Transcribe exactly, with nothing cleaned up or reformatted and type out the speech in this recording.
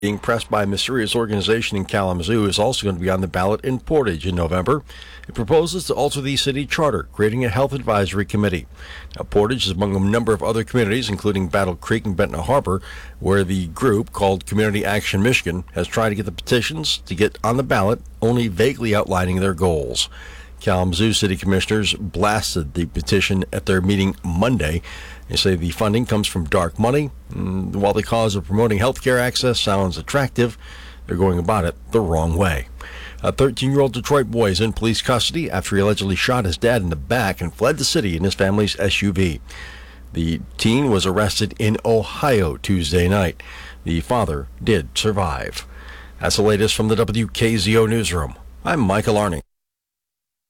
being pressed by a mysterious organization in Kalamazoo, is also going to be on the ballot in Portage in November. It proposes to alter the city charter, creating a health advisory committee. Now, Portage is among a number of other communities, including Battle Creek and Benton Harbor, where the group, called Community Action Michigan, has tried to get the petitions to get on the ballot, only vaguely outlining their goals. Kalamazoo City Commissioners blasted the petition at their meeting Monday. They say the funding comes from dark money. And while the cause of promoting health care access sounds attractive, they're going about it the wrong way. A thirteen-year-old Detroit boy is in police custody after he allegedly shot his dad in the back and fled the city in his family's S U V. The teen was arrested in Ohio Tuesday night. The father did survive. That's the latest from the W K Z O newsroom. I'm Michael Arning.